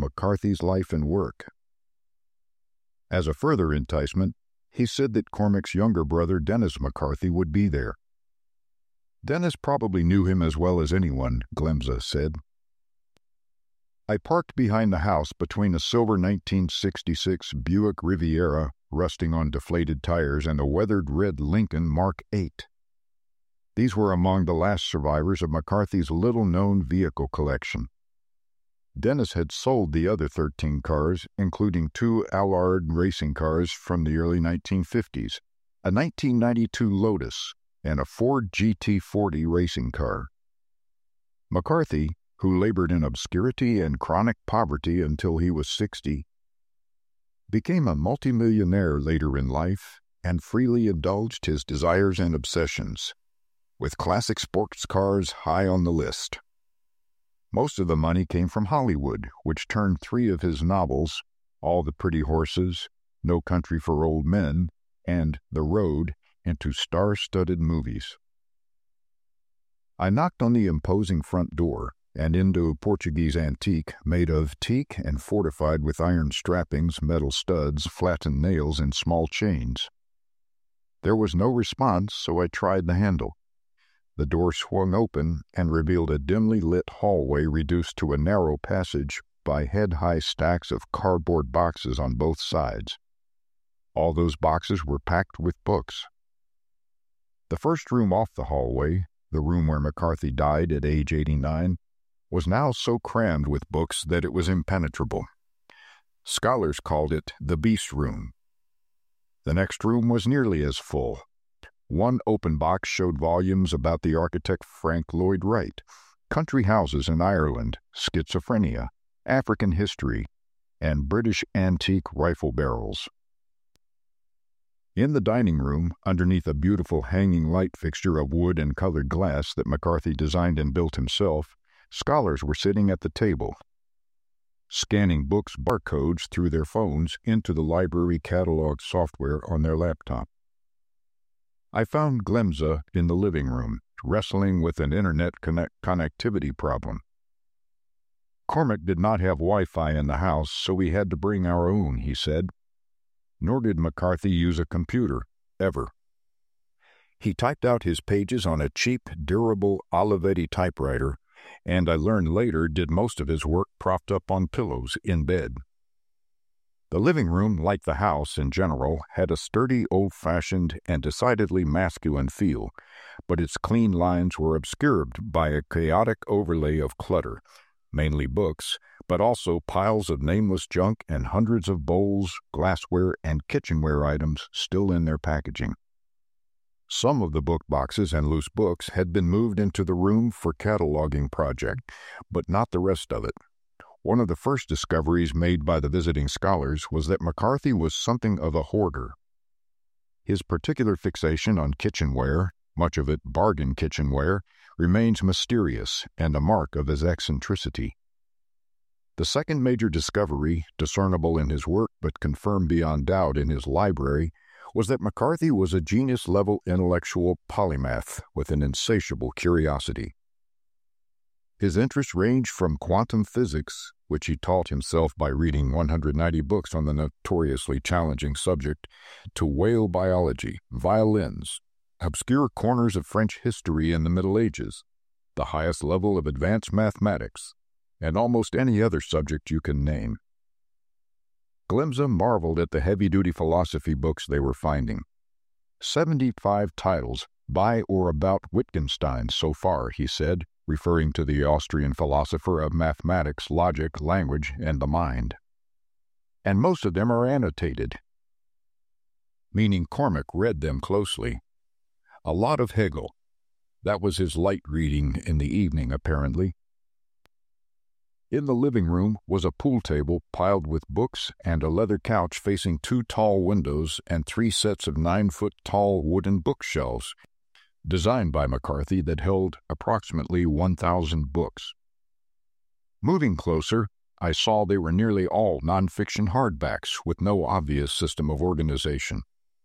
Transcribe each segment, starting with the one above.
McCarthy's life and work. As a further enticement, he said that Cormac's younger brother, Dennis McCarthy, would be there. Dennis probably knew him as well as anyone, Glemza said. I parked behind the house between a silver 1966 Buick Riviera rusting on deflated tires and a weathered red Lincoln Mark 8. These were among the last survivors of McCarthy's little-known vehicle collection. Dennis had sold the other 13 cars, including 2 Allard racing cars from the early 1950s, a 1992 Lotus, and a Ford GT40 racing car. McCarthy, who labored in obscurity and chronic poverty until he was 60, became a multimillionaire later in life and freely indulged his desires and obsessions, with classic sports cars high on the list. Most of the money came from Hollywood, which turned 3 of his novels, All the Pretty Horses, No Country for Old Men, and The Road, into star-studded movies. I knocked on the imposing front door and into a Portuguese antique made of teak and fortified with iron strappings, metal studs, flattened nails, and small chains. There was no response, so I tried the handle. The door swung open and revealed a dimly lit hallway reduced to a narrow passage by head-high stacks of cardboard boxes on both sides. All those boxes were packed with books. The first room off the hallway, the room where McCarthy died at age 89, was now so crammed with books that it was impenetrable. Scholars called it the Beast Room. The next room was nearly as full. One open box showed volumes about the architect Frank Lloyd Wright, country houses in Ireland, schizophrenia, African history, and British antique rifle barrels. In the dining room, underneath a beautiful hanging light fixture of wood and colored glass that McCarthy designed and built himself, scholars were sitting at the table, scanning books' barcodes through their phones into the library catalog software on their laptop. I found Glemza in the living room, wrestling with an internet connectivity problem. Cormac did not have Wi-Fi in the house, so we had to bring our own, he said. Nor did McCarthy use a computer, ever. He typed out his pages on a cheap, durable Olivetti typewriter, and I learned later did most of his work propped up on pillows in bed. The living room, like the house in general, had a sturdy, old-fashioned, and decidedly masculine feel, but its clean lines were obscured by a chaotic overlay of clutter, mainly books, but also piles of nameless junk and hundreds of bowls, glassware, and kitchenware items still in their packaging. Some of the book boxes and loose books had been moved into the room for cataloging project, but not the rest of it. One of the first discoveries made by the visiting scholars was that McCarthy was something of a hoarder. His particular fixation on kitchenware, much of it bargain kitchenware, remains mysterious and a mark of his eccentricity. The second major discovery, discernible in his work but confirmed beyond doubt in his library, was that McCarthy was a genius-level intellectual polymath with an insatiable curiosity. His interests ranged from quantum physics, which he taught himself by reading 190 books on the notoriously challenging subject, to whale biology, violins, obscure corners of French history in the Middle Ages, the highest level of advanced mathematics, and almost any other subject you can name. Glemza marveled at the heavy-duty philosophy books they were finding. 75 titles by or about Wittgenstein so far, he said, referring to the Austrian philosopher of mathematics, logic, language, and the mind. And most of them are annotated, meaning Cormac read them closely. A lot of Hegel. That was his light reading in the evening, apparently. In the living room was a pool table piled with books and a leather couch facing 2 tall windows and 3 sets of 9-foot-tall wooden bookshelves, designed by McCarthy, that held approximately 1,000 books. Moving closer, I saw they were nearly all nonfiction hardbacks with no obvious system of organization.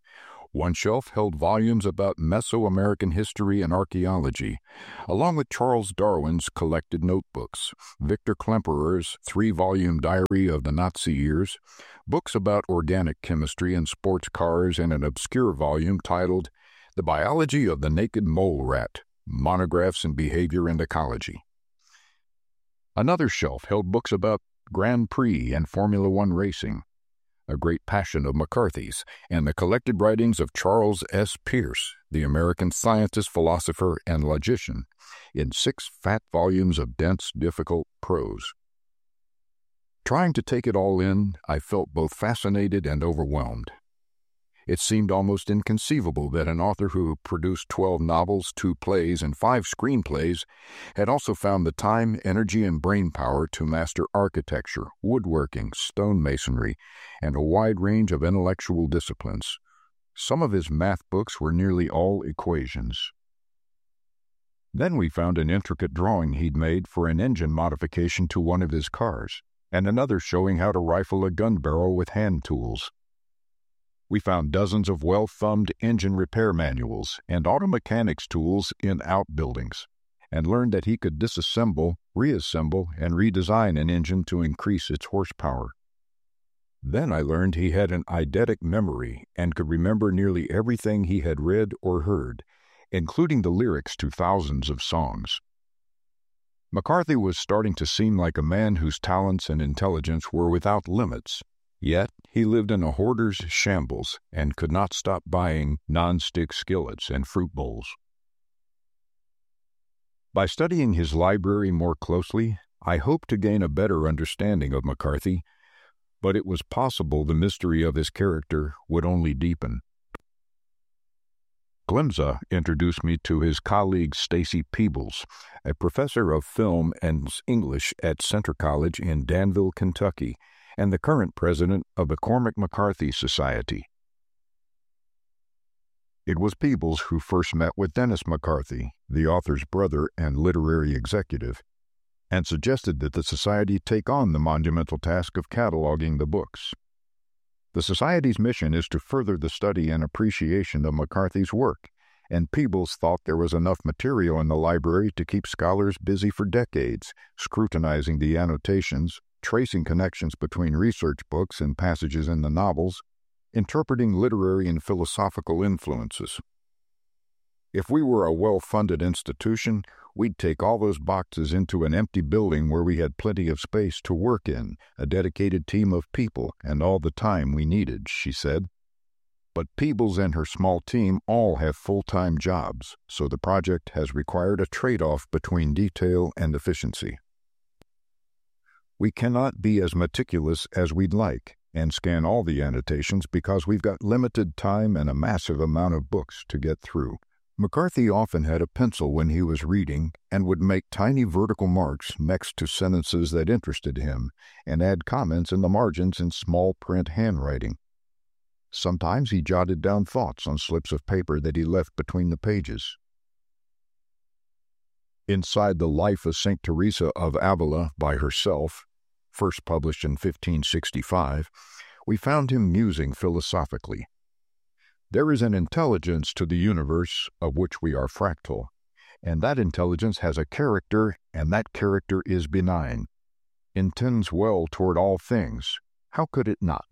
One shelf held volumes about Mesoamerican history and archaeology, along with Charles Darwin's collected notebooks, Victor Klemperer's 3-volume diary of the Nazi years, books about organic chemistry and sports cars, and an obscure volume titled The Biology of the Naked Mole Rat, Monographs in Behavior and Ecology. Another shelf held books about Grand Prix and Formula One racing, a great passion of McCarthy's, and the collected writings of Charles S. Peirce, the American scientist, philosopher, and logician, in 6 fat volumes of dense, difficult prose. Trying to take it all in, I felt both fascinated and overwhelmed. It seemed almost inconceivable that an author who produced 12 novels, 2 plays, and 5 screenplays had also found the time, energy, and brainpower to master architecture, woodworking, stonemasonry, and a wide range of intellectual disciplines. Some of his math books were nearly all equations. Then we found an intricate drawing he'd made for an engine modification to one of his cars, and another showing how to rifle a gun barrel with hand tools. We found dozens of well-thumbed engine repair manuals and auto mechanics tools in outbuildings, and learned that he could disassemble, reassemble, and redesign an engine to increase its horsepower. Then I learned he had an eidetic memory and could remember nearly everything he had read or heard, including the lyrics to thousands of songs. McCarthy was starting to seem like a man whose talents and intelligence were without limits. Yet he lived in a hoarder's shambles and could not stop buying non-stick skillets and fruit bowls. By studying his library more closely, I hoped to gain a better understanding of McCarthy, but it was possible the mystery of his character would only deepen. Glemza introduced me to his colleague Stacy Peebles, a professor of film and English at Centre College in Danville, Kentucky, and the current president of the Cormac McCarthy Society. It was Peebles who first met with Dennis McCarthy, the author's brother and literary executive, and suggested that the Society take on the monumental task of cataloging the books. The Society's mission is to further the study and appreciation of McCarthy's work, and Peebles thought there was enough material in the library to keep scholars busy for decades, scrutinizing the annotations, tracing connections between research books and passages in the novels, interpreting literary and philosophical influences. If we were a well-funded institution, we'd take all those boxes into an empty building where we had plenty of space to work in, a dedicated team of people, and all the time we needed, she said. But Peebles and her small team all have full-time jobs, so the project has required a trade-off between detail and efficiency. We cannot be as meticulous as we'd like and scan all the annotations because we've got limited time and a massive amount of books to get through. McCarthy often had a pencil when he was reading and would make tiny vertical marks next to sentences that interested him and add comments in the margins in small print handwriting. Sometimes he jotted down thoughts on slips of paper that he left between the pages. Inside the Life of St. Teresa of Avila by herself, first published in 1565, we found him musing philosophically. There is an intelligence to the universe of which we are fractal, and that intelligence has a character, and that character is benign, intends well toward all things. How could it not?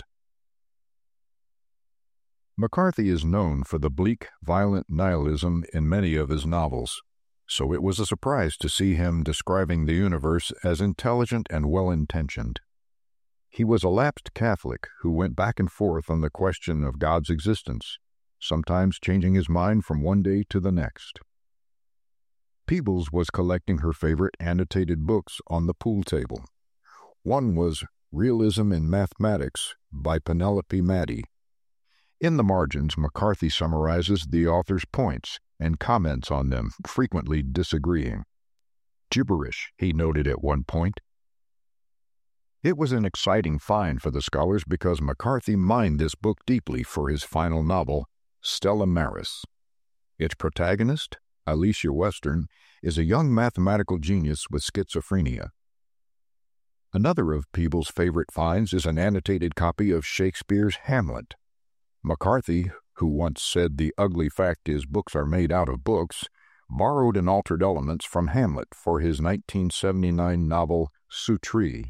McCarthy is known for the bleak, violent nihilism in many of his novels, so it was a surprise to see him describing the universe as intelligent and well-intentioned. He was a lapsed Catholic who went back and forth on the question of God's existence, sometimes changing his mind from one day to the next. Peebles was collecting her favorite annotated books on the pool table. One was Realism in Mathematics by Penelope Maddy. In the margins, McCarthy summarizes the author's points and comments on them, frequently disagreeing. Gibberish, he noted at one point. It was an exciting find for the scholars because McCarthy mined this book deeply for his final novel, Stella Maris. Its protagonist, Alicia Western, is a young mathematical genius with schizophrenia. Another of Peebles' favorite finds is an annotated copy of Shakespeare's Hamlet. McCarthy, who once said the ugly fact is books are made out of books, borrowed and altered elements from Hamlet for his 1979 novel Suttree.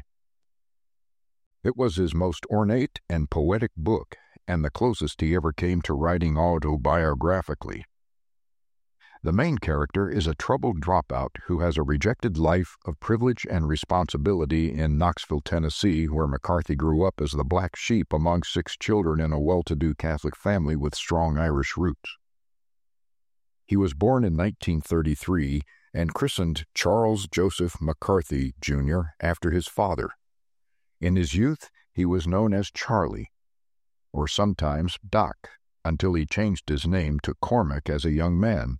It was his most ornate and poetic book, and the closest he ever came to writing autobiographically. The main character is a troubled dropout who has a rejected life of privilege and responsibility in Knoxville, Tennessee, where McCarthy grew up as the black sheep among 6 children in a well-to-do Catholic family with strong Irish roots. He was born in 1933 and christened Charles Joseph McCarthy, Jr. after his father. In his youth, he was known as Charlie, or sometimes Doc, until he changed his name to Cormac as a young man,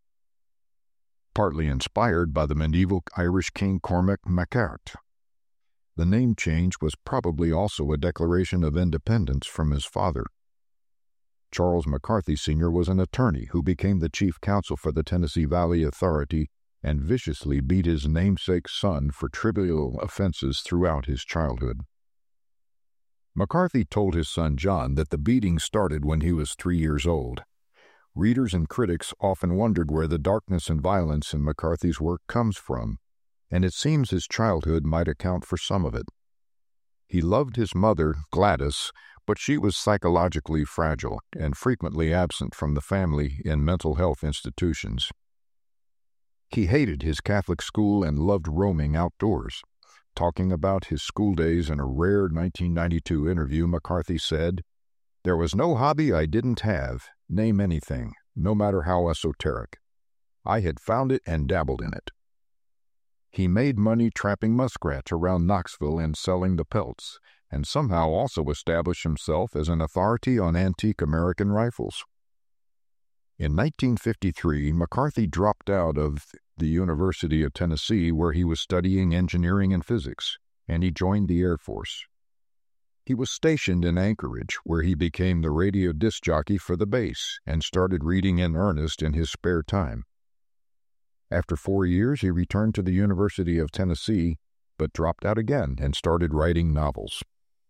partly inspired by the medieval Irish king Cormac MacArt. The name change was probably also a declaration of independence from his father. Charles McCarthy Sr. was an attorney who became the chief counsel for the Tennessee Valley Authority and viciously beat his namesake's son for trivial offenses throughout his childhood. McCarthy told his son John that the beating started when he was 3 years old. Readers and critics often wondered where the darkness and violence in McCarthy's work comes from, and it seems his childhood might account for some of it. He loved his mother, Gladys, but she was psychologically fragile and frequently absent from the family in mental health institutions. He hated his Catholic school and loved roaming outdoors. Talking about his school days in a rare 1992 interview, McCarthy said, "There was no hobby I didn't have, name anything, no matter how esoteric. I had found it and dabbled in it." He made money trapping muskrats around Knoxville and selling the pelts, and somehow also established himself as an authority on antique American rifles. In 1953, McCarthy dropped out of the University of Tennessee, where he was studying engineering and physics, and he joined the Air Force. He was stationed in Anchorage, where he became the radio disc jockey for the base and started reading in earnest in his spare time. After 4 years, he returned to the University of Tennessee, but dropped out again and started writing novels.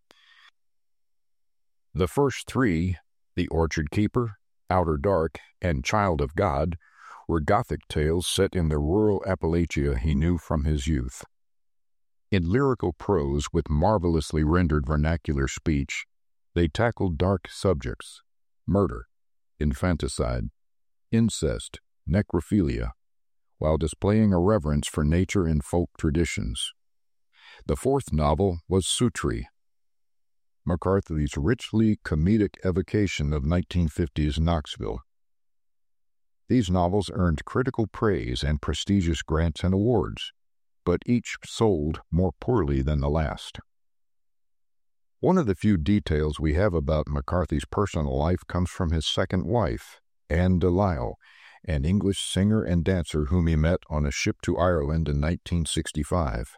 The first 3, The Orchard Keeper, Outer Dark, and Child of God, were Gothic tales set in the rural Appalachia he knew from his youth. In lyrical prose with marvelously rendered vernacular speech, they tackled dark subjects: murder, infanticide, incest, necrophilia, while displaying a reverence for nature and folk traditions. The 4th novel was Suttree, McCarthy's richly comedic evocation of 1950s Knoxville. These novels earned critical praise and prestigious grants and awards, but each sold more poorly than the last. One of the few details we have about McCarthy's personal life comes from his second wife, Anne Delisle, an English singer and dancer whom he met on a ship to Ireland in 1965.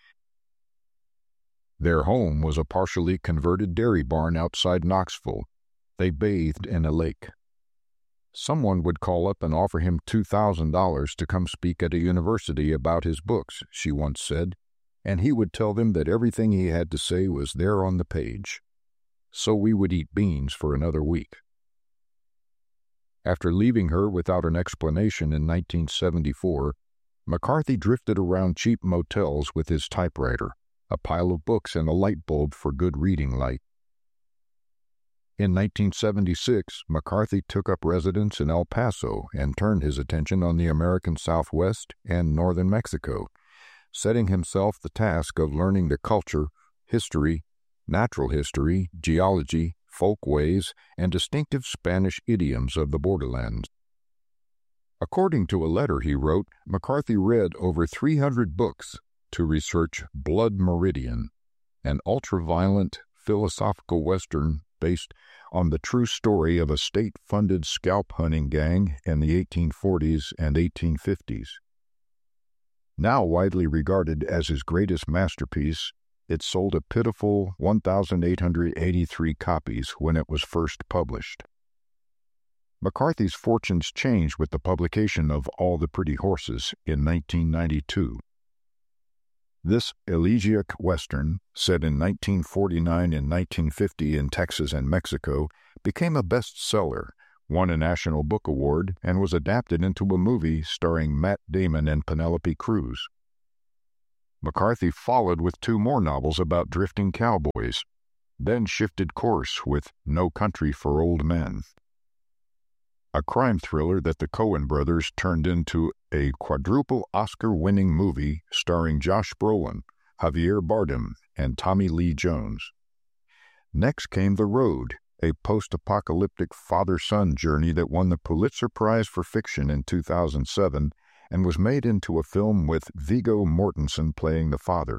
Their home was a partially converted dairy barn outside Knoxville. They bathed in a lake. Someone would call up and offer him $2,000 to come speak at a university about his books, she once said, and he would tell them that everything he had to say was there on the page. So we would eat beans for another week. After leaving her without an explanation in 1974, McCarthy drifted around cheap motels with his typewriter, a pile of books, and a light bulb for good reading light. In 1976, McCarthy took up residence in El Paso and turned his attention on the American Southwest and northern Mexico, setting himself the task of learning the culture, history, natural history, geology, folkways, and distinctive Spanish idioms of the borderlands. According to a letter he wrote, McCarthy read over 300 books to research Blood Meridian, an ultra-violent philosophical Western based on the true story of a state-funded scalp hunting gang in the 1840s and 1850s. Now widely regarded as his greatest masterpiece, it sold a pitiful 1,883 copies when it was first published. McCarthy's fortunes changed with the publication of All the Pretty Horses in 1992. This elegiac Western, set in 1949 and 1950 in Texas and Mexico, became a bestseller, won a National Book Award, and was adapted into a movie starring Matt Damon and Penelope Cruz. McCarthy followed with 2 more novels about drifting cowboys, then shifted course with No Country for Old Men, a crime thriller that the Coen brothers turned into a quadruple Oscar-winning movie starring Josh Brolin, Javier Bardem, and Tommy Lee Jones. Next came The Road, a post-apocalyptic father-son journey that won the Pulitzer Prize for Fiction in 2007 and was made into a film with Viggo Mortensen playing the father.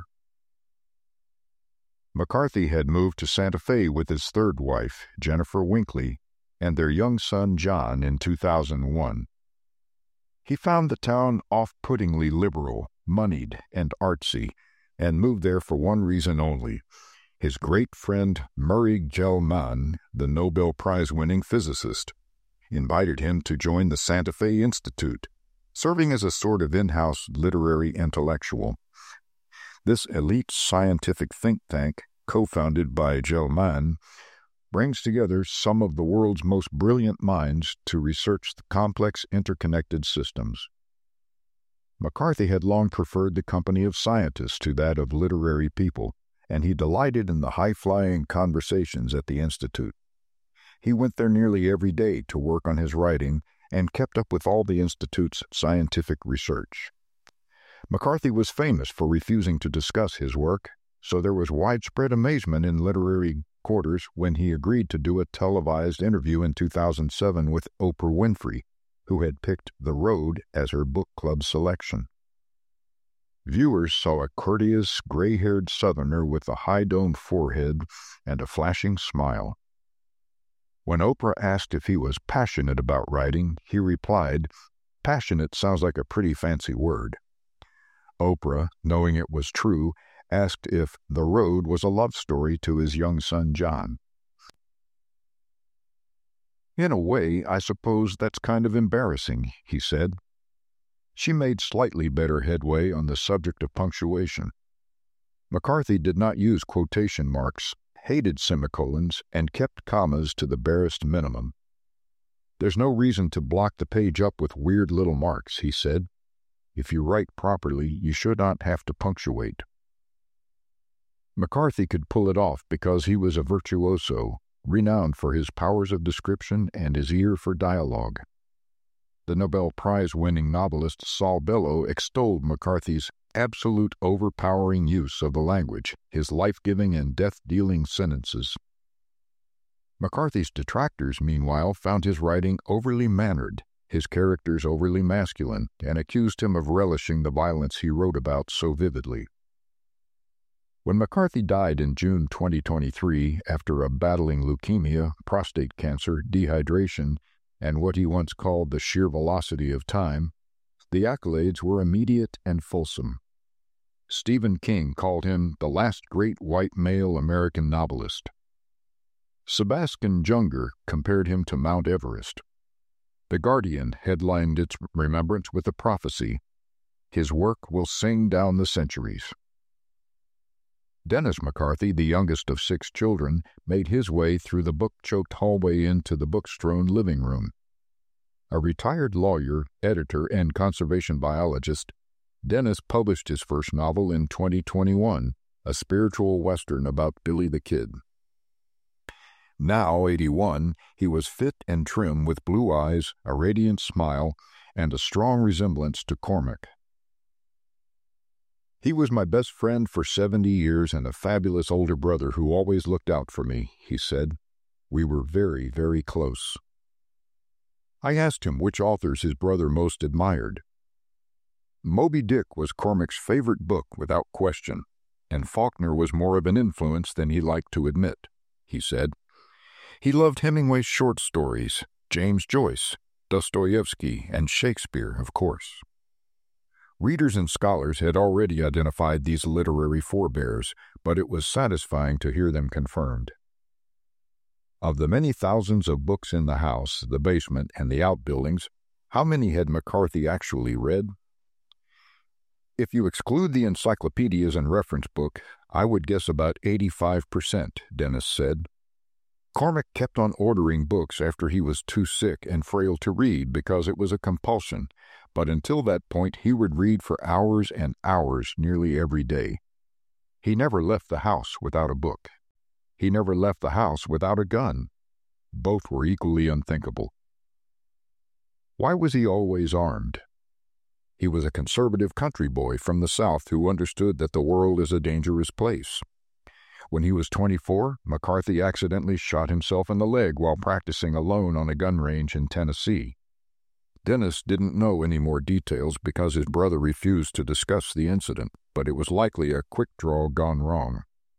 McCarthy had moved to Santa Fe with his 3rd wife, Jennifer Winkley, and their young son John in 2001. He found the town off-puttingly liberal, moneyed, and artsy, and moved there for one reason only. His great friend Murray Gell-Mann, the Nobel Prize-winning physicist, invited him to join the Santa Fe Institute, serving as a sort of in-house literary intellectual. This elite scientific think tank, co-founded by Gell-Mann, brings together some of the world's most brilliant minds to research the complex interconnected systems. McCarthy had long preferred the company of scientists to that of literary people, and he delighted in the high-flying conversations at the Institute. He went there nearly every day to work on his writing and kept up with all the Institute's scientific research. McCarthy was famous for refusing to discuss his work, so there was widespread amazement in literary quarters when he agreed to do a televised interview in 2007 with Oprah Winfrey, who had picked The Road as her book club selection. Viewers saw a courteous, gray-haired Southerner with a high-domed forehead and a flashing smile. When Oprah asked if he was passionate about writing, he replied, "Passionate sounds like a pretty fancy word." Oprah, knowing it was true, asked if The Road was a love story to his young son John. "In a way, I suppose that's kind of embarrassing," he said. She made slightly better headway on the subject of punctuation. McCarthy did not use quotation marks, hated semicolons, and kept commas to the barest minimum. "There's no reason to block the page up with weird little marks," he said. "If you write properly, you should not have to punctuate." McCarthy could pull it off because he was a virtuoso, renowned for his powers of description and his ear for dialogue. The Nobel Prize-winning novelist Saul Bellow extolled McCarthy's absolute overpowering use of the language, his life-giving and death-dealing sentences. McCarthy's detractors, meanwhile, found his writing overly mannered, his characters overly masculine, and accused him of relishing the violence he wrote about so vividly. When McCarthy died in June 2023 after battling leukemia, prostate cancer, dehydration, and what he once called the sheer velocity of time, the accolades were immediate and fulsome. Stephen King called him the last great white male American novelist. Sebastian Junger compared him to Mount Everest. The Guardian headlined its remembrance with a prophecy: "His work will sing down the centuries." Dennis McCarthy, the youngest of 6 children, made his way through the book-choked hallway into the book-strewn living room. A retired lawyer, editor, and conservation biologist, Dennis published his first novel in 2021, a spiritual western about Billy the Kid. Now 81, he was fit and trim with blue eyes, a radiant smile, and a strong resemblance to Cormac. "He was my best friend for 70 years and a fabulous older brother who always looked out for me," he said. "We were very, very close." I asked him which authors his brother most admired. "Moby Dick was Cormac's favorite book without question, and Faulkner was more of an influence than he liked to admit," he said. He loved Hemingway's short stories, James Joyce, Dostoevsky, and Shakespeare, of course. Readers and scholars had already identified these literary forebears, but it was satisfying to hear them confirmed. Of the many thousands of books in the house, the basement, and the outbuildings, how many had McCarthy actually read? "If you exclude the encyclopedias and reference book, I would guess about 85%, Dennis said. Cormac kept on ordering books after he was too sick and frail to read because it was a compulsion, but until that point he would read for hours and hours nearly every day. He never left the house without a book. He never left the house without a gun. Both were equally unthinkable. Why was he always armed? He was a conservative country boy from the South who understood that the world is a dangerous place. When he was 24, McCarthy accidentally shot himself in the leg while practicing alone on a gun range in Tennessee. Dennis didn't know any more details because his brother refused to discuss the incident, but it was likely a quick draw gone wrong.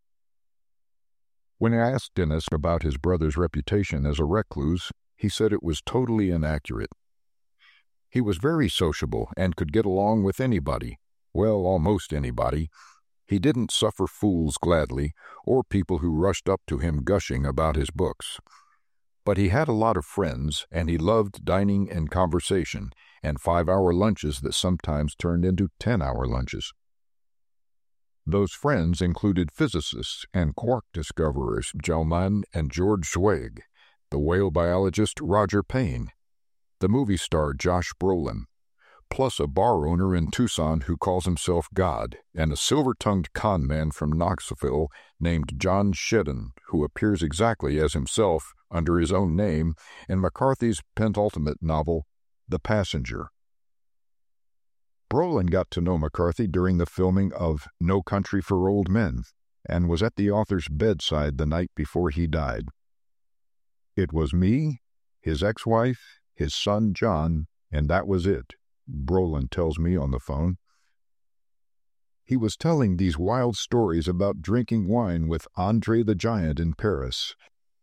When I asked Dennis about his brother's reputation as a recluse, he said it was totally inaccurate. He was very sociable and could get along with anybody, well, almost anybody. He didn't suffer fools gladly, or people who rushed up to him gushing about his books. But he had a lot of friends, and he loved dining and conversation, and 5-hour lunches that sometimes turned into 10-hour lunches. Those friends included physicists and quark discoverers Gell-Mann and George Zweig, the whale biologist Roger Payne, the movie star Josh Brolin, plus a bar owner in Tucson who calls himself God, and a silver-tongued con man from Knoxville named John Shedden, who appears exactly as himself under his own name in McCarthy's penultimate novel, The Passenger. Brolin got to know McCarthy during the filming of No Country for Old Men and was at the author's bedside the night before he died. It was me, his ex-wife, his son John, and that was it, Brolin tells me on the phone. He was telling these wild stories about drinking wine with Andre the Giant in Paris.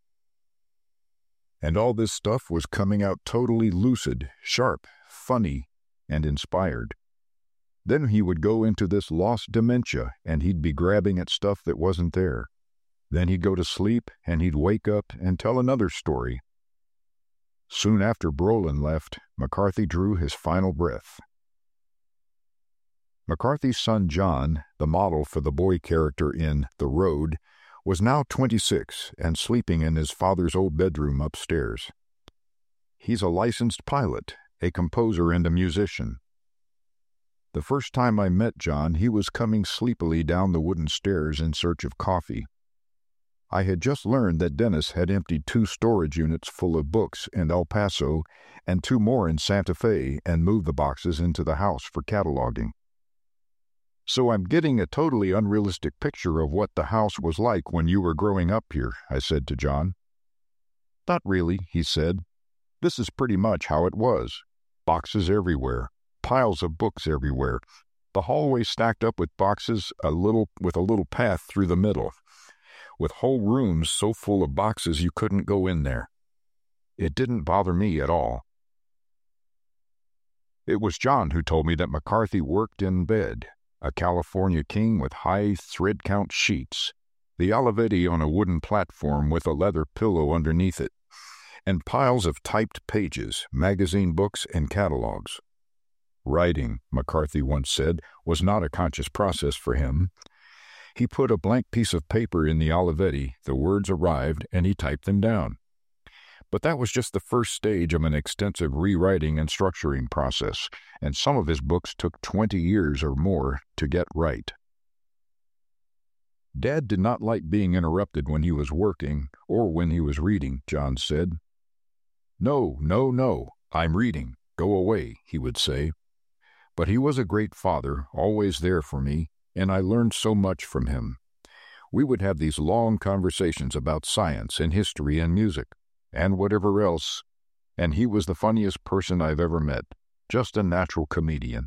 And all this stuff was coming out totally lucid, sharp, funny, and inspired. Then he would go into this lost dementia, and he'd be grabbing at stuff that wasn't there. Then he'd go to sleep, and he'd wake up and tell another story. Soon after Brolin left, McCarthy drew his final breath. McCarthy's son John, the model for the boy character in The Road, was now 26 and sleeping in his father's old bedroom upstairs. He's a licensed pilot, a composer, and a musician. The first time I met John, he was coming sleepily down the wooden stairs in search of coffee. I had just learned that Dennis had emptied 2 storage units full of books in El Paso and 2 more in Santa Fe and moved the boxes into the house for cataloging. So I'm getting a totally unrealistic picture of what the house was like when you were growing up here, I said to John. Not really, he said. This is pretty much how it was. Boxes everywhere, piles of books everywhere, the hallway stacked up with boxes with a little path through the middle, with whole rooms so full of boxes you couldn't go in there. It didn't bother me at all. It was John who told me that McCarthy worked in bed, a California king with high thread-count sheets, the Olivetti on a wooden platform with a leather pillow underneath it, and piles of typed pages, magazine books, and catalogs. Writing, McCarthy once said, was not a conscious process for him. He put a blank piece of paper in the Olivetti, the words arrived, and he typed them down. But that was just the first stage of an extensive rewriting and structuring process, and some of his books took 20 years or more to get right. Dad did not like being interrupted when he was working or when he was reading, John said. No, I'm reading. Go away, he would say. But he was a great father, always there for me, and I learned so much from him. We would have these long conversations about science and history and music, and whatever else, and he was the funniest person I've ever met, just a natural comedian.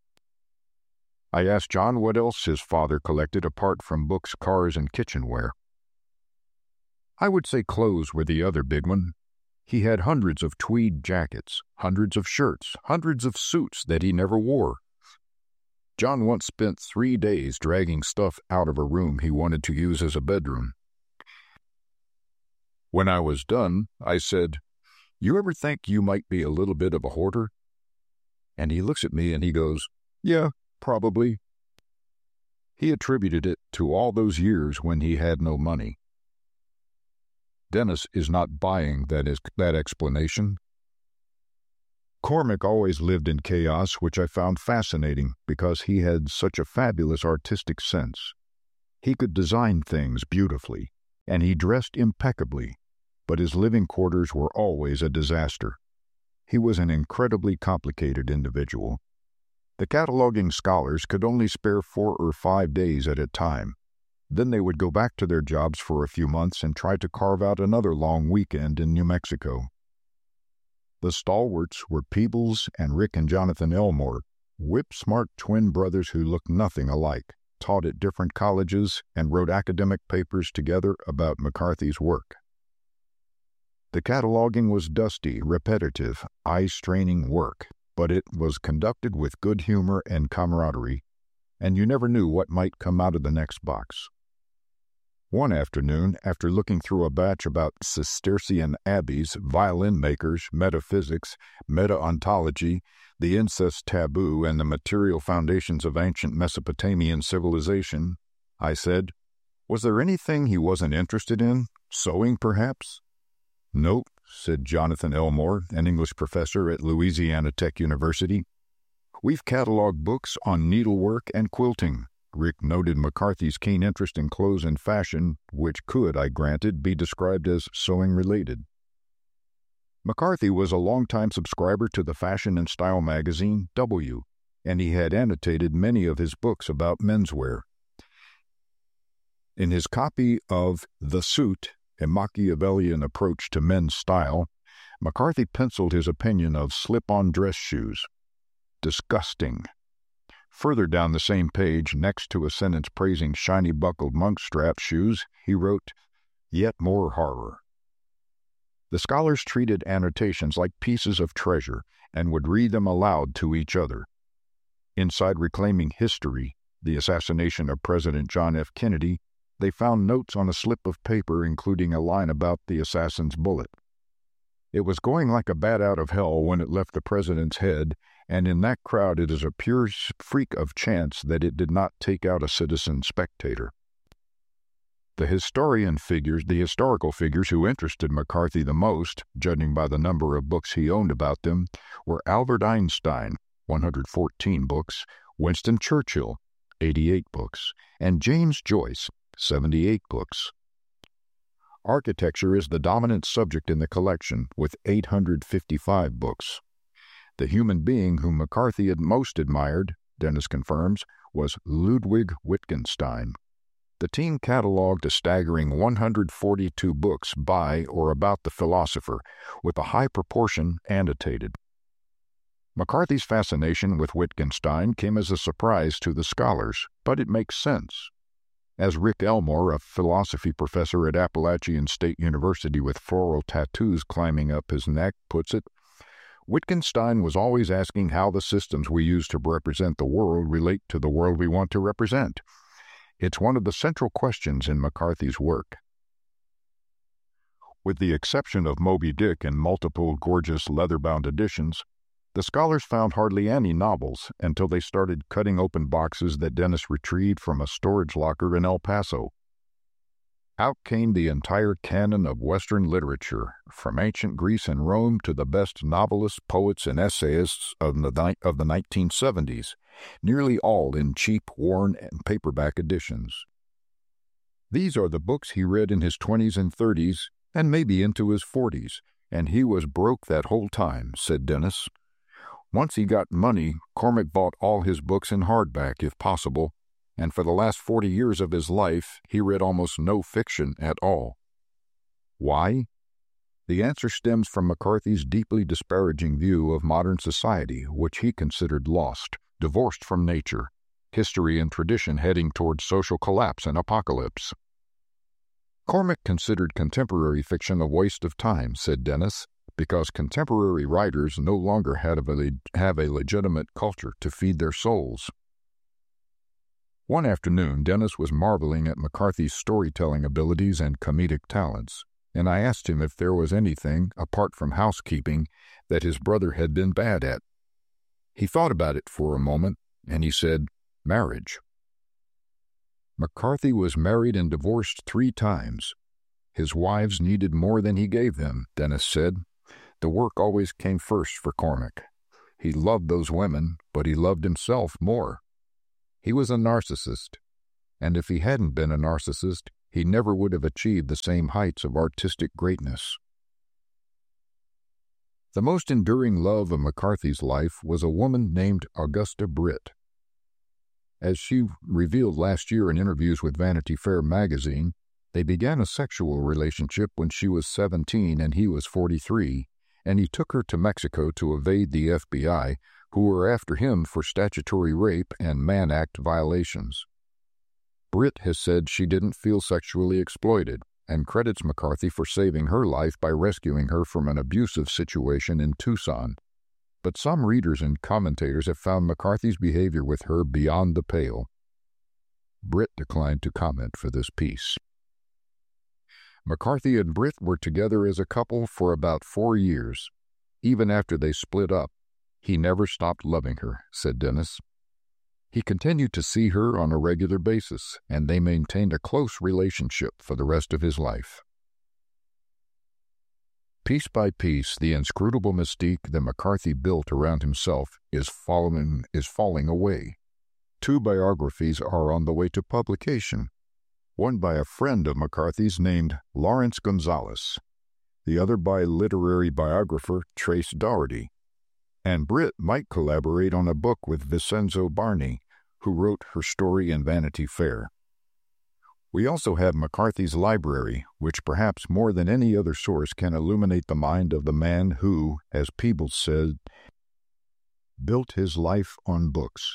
I asked John what else his father collected apart from books, cars, and kitchenware. I would say clothes were the other big one. He had hundreds of tweed jackets, hundreds of shirts, hundreds of suits that he never wore. John once spent 3 days dragging stuff out of a room he wanted to use as a bedroom. When I was done, I said, "You ever think you might be a little bit of a hoarder?" And he looks at me and he goes, "Yeah, probably." He attributed it to all those years when he had no money. Dennis is not buying that explanation. Cormac always lived in chaos, which I found fascinating because he had such a fabulous artistic sense. He could design things beautifully, and he dressed impeccably, but his living quarters were always a disaster. He was an incredibly complicated individual. The cataloging scholars could only spare 4 or 5 days at a time. Then they would go back to their jobs for a few months and try to carve out another long weekend in New Mexico. The stalwarts were Peebles and Rick and Jonathan Elmore, whip-smart twin brothers who looked nothing alike, taught at different colleges, and wrote academic papers together about McCarthy's work. The cataloging was dusty, repetitive, eye-straining work, but it was conducted with good humor and camaraderie, and you never knew what might come out of the next box. One afternoon, after looking through a batch about Cistercian abbeys, violin makers, metaphysics, meta-ontology, the incest taboo, and the material foundations of ancient Mesopotamian civilization, I said, "Was there anything he wasn't interested in? Sewing, perhaps?" "Nope," said Jonathan Elmore, an English professor at Louisiana Tech University. "We've cataloged books on needlework and quilting." Rick noted McCarthy's keen interest in clothes and fashion, which could, I granted, be described as sewing-related. McCarthy was a longtime subscriber to the fashion and style magazine W, and he had annotated many of his books about menswear. In his copy of The Suit, A Machiavellian Approach to Men's Style, McCarthy penciled his opinion of slip-on dress shoes. Disgusting. Further down the same page, next to a sentence praising shiny-buckled monk-strap shoes, he wrote, "Yet more horror." The scholars treated annotations like pieces of treasure and would read them aloud to each other. Inside Reclaiming History, the assassination of President John F. Kennedy, they found notes on a slip of paper including a line about the assassin's bullet. It was going like a bat out of hell when it left the president's head, and in that crowd it is a pure freak of chance that it did not take out a citizen spectator. The historical figures who interested McCarthy the most, judging by the number of books he owned about them, were Albert Einstein, 114 books, Winston Churchill, 88 books, and James Joyce, 78 books. Architecture is the dominant subject in the collection, with 855 books. The human being whom McCarthy had most admired, Dennis confirms, was Ludwig Wittgenstein. The team cataloged a staggering 142 books by or about the philosopher, with a high proportion annotated. McCarthy's fascination with Wittgenstein came as a surprise to the scholars, but it makes sense. As Rick Elmore, a philosophy professor at Appalachian State University with floral tattoos climbing up his neck, puts it, Wittgenstein was always asking how the systems we use to represent the world relate to the world we want to represent. It's one of the central questions in McCarthy's work. With the exception of Moby Dick and multiple gorgeous leather-bound editions, the scholars found hardly any novels until they started cutting open boxes that Dennis retrieved from a storage locker in El Paso. Out came the entire canon of Western literature, from ancient Greece and Rome to the best novelists, poets, and essayists of the 1970s, nearly all in cheap, worn, and paperback editions. These are the books he read in his 20s and 30s, and maybe into his 40s, and he was broke that whole time, said Dennis. Once he got money, Cormac bought all his books in hardback, if possible, and for the last 40 years of his life, he read almost no fiction at all. Why? The answer stems from McCarthy's deeply disparaging view of modern society, which he considered lost, divorced from nature, history and tradition heading toward social collapse and apocalypse. Cormac considered contemporary fiction a waste of time, said Dennis, because contemporary writers no longer have a legitimate culture to feed their souls. One afternoon, Dennis was marveling at McCarthy's storytelling abilities and comedic talents, and I asked him if there was anything, apart from housekeeping, that his brother had been bad at. He thought about it for a moment, and he said, marriage. McCarthy was married and divorced 3 times. His wives needed more than he gave them, Dennis said. The work always came first for Cormac. He loved those women, but he loved himself more. He was a narcissist, and if he hadn't been a narcissist, he never would have achieved the same heights of artistic greatness. The most enduring love of McCarthy's life was a woman named Augusta Britt. As she revealed last year in interviews with Vanity Fair magazine, they began a sexual relationship when she was 17 and he was 43, and he took her to Mexico to evade the FBI, who were after him for statutory rape and Mann Act violations. Britt has said she didn't feel sexually exploited and credits McCarthy for saving her life by rescuing her from an abusive situation in Tucson. But some readers and commentators have found McCarthy's behavior with her beyond the pale. Britt declined to comment for this piece. McCarthy and Britt were together as a couple for about 4 years. Even after they split up, he never stopped loving her, said Dennis. He continued to see her on a regular basis, and they maintained a close relationship for the rest of his life. Piece by piece, the inscrutable mystique that McCarthy built around himself is falling away. 2 biographies are on the way to publication, one by a friend of McCarthy's named Lawrence Gonzalez, the other by literary biographer Trace Daugherty. And Britt might collaborate on a book with Vincenzo Barney, who wrote her story in Vanity Fair. We also have McCarthy's library, which perhaps more than any other source can illuminate the mind of the man who, as Peebles said, built his life on books.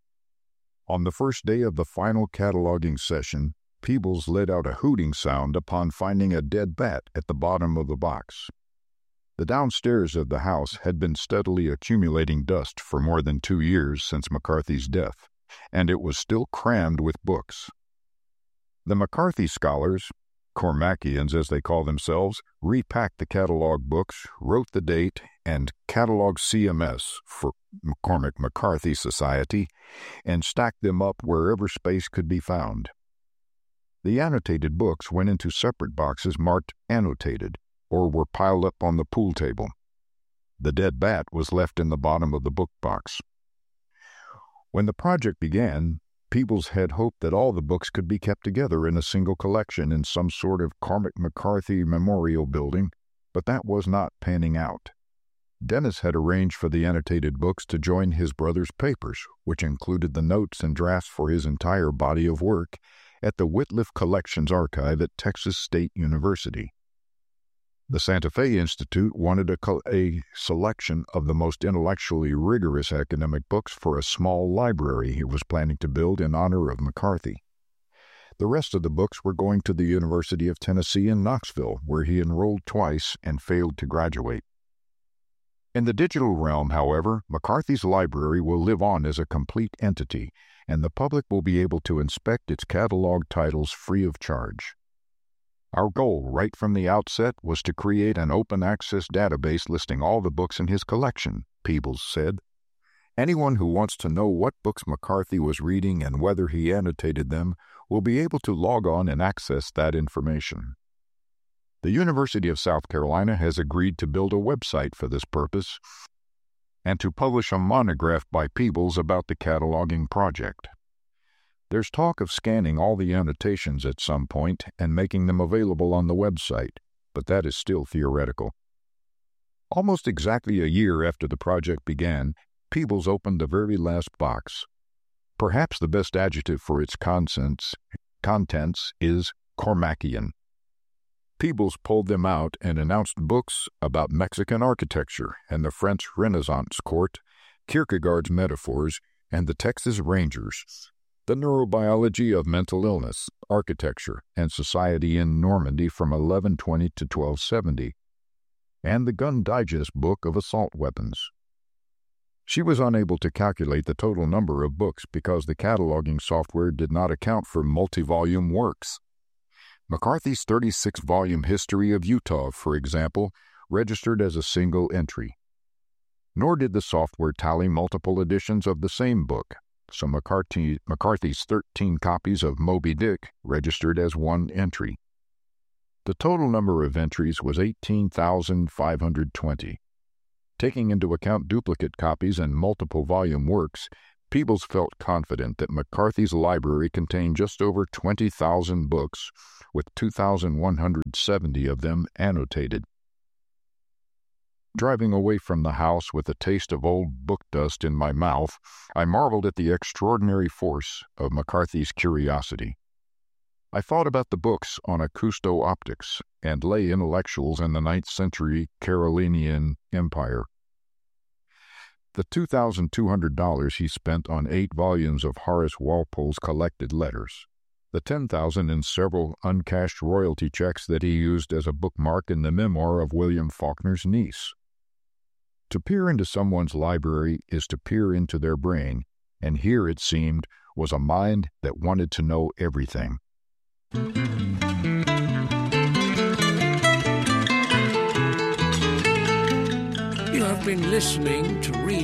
On the first day of the final cataloging session, Peebles let out a hooting sound upon finding a dead bat at the bottom of the box. The downstairs of the house had been steadily accumulating dust for more than 2 years since McCarthy's death, and it was still crammed with books. The McCarthy scholars, Cormacians as they call themselves, repacked the catalog books, wrote the date, and cataloged CMS for Cormac McCarthy Society, and stacked them up wherever space could be found. The annotated books went into separate boxes marked annotated, or were piled up on the pool table. The dead bat was left in the bottom of the book box. When the project began, Peebles had hoped that all the books could be kept together in a single collection in some sort of Cormac McCarthy memorial building, but that was not panning out. Dennis had arranged for the annotated books to join his brother's papers, which included the notes and drafts for his entire body of work, at the Whitliff Collections Archive at Texas State University. The Santa Fe Institute wanted a selection of the most intellectually rigorous academic books for a small library he was planning to build in honor of McCarthy. The rest of the books were going to the University of Tennessee in Knoxville, where he enrolled twice and failed to graduate. In the digital realm, however, McCarthy's library will live on as a complete entity, and the public will be able to inspect its catalog titles free of charge. Our goal, right from the outset, was to create an open-access database listing all the books in his collection, Peebles said. Anyone who wants to know what books McCarthy was reading and whether he annotated them will be able to log on and access that information. The University of South Carolina has agreed to build a website for this purpose and to publish a monograph by Peebles about the cataloging project. There's talk of scanning all the annotations at some point and making them available on the website, but that is still theoretical. Almost exactly a year after the project began, Peebles opened the very last box. Perhaps the best adjective for its contents is Cormacian. Peebles pulled them out and announced books about Mexican architecture and the French Renaissance court, Kierkegaard's metaphors, and the Texas Rangers, the neurobiology of mental illness, architecture, and society in Normandy from 1120 to 1270, and the Gun Digest book of assault weapons. She was unable to calculate the total number of books because the cataloging software did not account for multi-volume works. McCarthy's 36-volume History of Utah, for example, registered as a single entry. Nor did the software tally multiple editions of the same book, so McCarthy's 13 copies of Moby Dick registered as one entry. The total number of entries was 18,520. Taking into account duplicate copies and multiple volume works, Peebles felt confident that McCarthy's library contained just over 20,000 books, with 2,170 of them annotated. Driving away from the house with a taste of old book dust in my mouth, I marveled at the extraordinary force of McCarthy's curiosity. I thought about the books on acousto-optics and lay intellectuals in the 9th century Carolinian Empire. The $2,200 he spent on 8 volumes of Horace Walpole's collected letters, the $10,000 in several uncashed royalty checks that he used as a bookmark in the memoir of William Faulkner's niece. To peer into someone's library is to peer into their brain, and here, it seemed, was a mind that wanted to know everything. You have been listening to Read